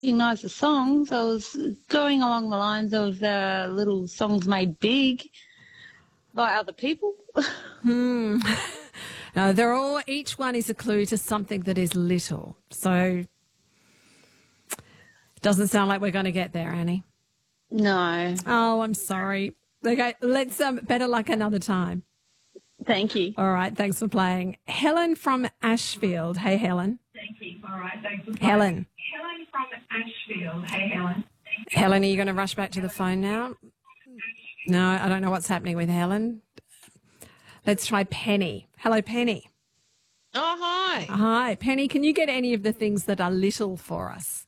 recognise the songs. I was going along the lines of little songs made big by other people. No, they're all, each one is a clue to something that is little. So it doesn't sound like we're going to get there, Annie. No. Oh, I'm sorry. Okay, let's better luck another time. Thank you. All right, thanks for playing. Helen from Ashfield. Hey, Helen. Thank you. All right, thanks for playing. Helen. Helen from Ashfield. Hey, Helen. Helen, are you going to rush back to the phone now? No, I don't know what's happening with Helen. Let's try Penny. Hello, Penny. Oh, hi. Hi, Penny. Can you get any of the things that are little for us?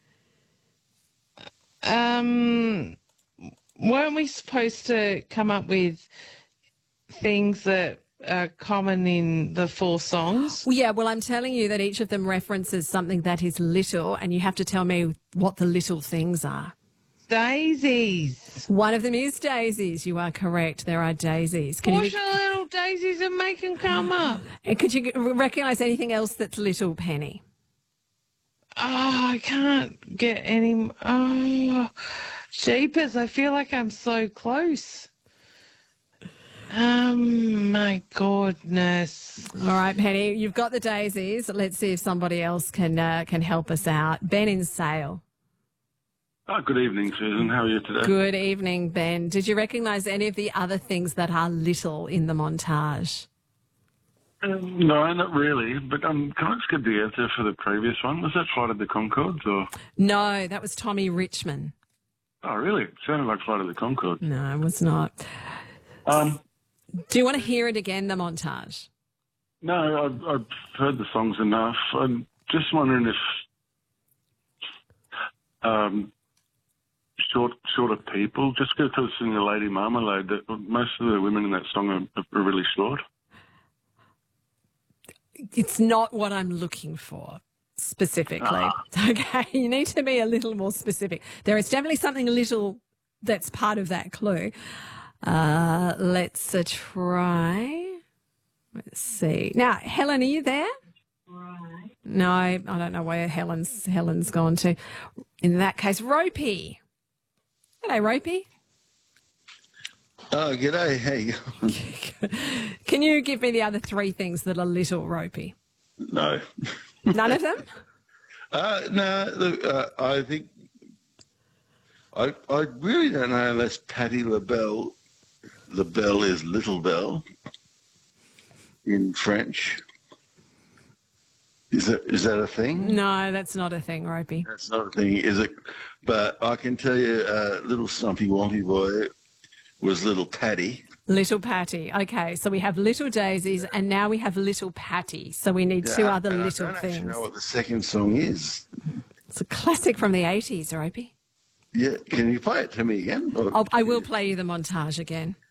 Weren't we supposed to come up with things that are common in the 4 songs? Well, yeah, well, I'm telling you that each of them references something that is little, and you have to tell me what the little things are. Daisies. One of them is daisies. You are correct. There are daisies. Push the little daisies and make them come up. And could you recognise anything else that's little, Penny? Oh, I can't get any. Oh, jeepers. I feel like I'm so close. My goodness. All right, Penny, you've got the daisies. Let's see if somebody else can help us out. Ben in Sale. Oh, good evening, Susan. How are you today? Good evening, Ben. Did you recognise any of the other things that are little in the montage? No, not really. But can I just get the answer for the previous one? Was that Flight of the Conchords or? No, that was Tommy Richmond. Oh, really? It sounded like Flight of the Conchords. No, it was not. Do you want to hear it again, the montage? No, I've heard the songs enough. I'm just wondering if shorter people, just because I was singing a Lady Marmalade, that most of the women in that song are really short. It's not what I'm looking for specifically. Okay, you need to be a little more specific. There is definitely something little that's part of that clue. Let's try. Let's see. Now, Helen, are you there? Right. No, I don't know where Helen's gone to. In that case, Ropey. G'day, Ropey. Oh, g'day. Hey. Can you give me the other 3 things that are little, Ropey? No. None of them? No, look, I think I really don't know unless Patti LaBelle. LaBelle is Little Belle in French. Is that a thing? No, that's not a thing, Ropey. That's not a thing, is it? But I can tell you, little Stumpy Wompy Boy was Little Patty. Little Patty. Okay, so we have Little Daisies and now we have Little Patty. So we need 2 other little I don't things. actually know what the second song is. It's a classic from the 80s, Ropey. Yeah, can you play it to me again? I will play you the montage again.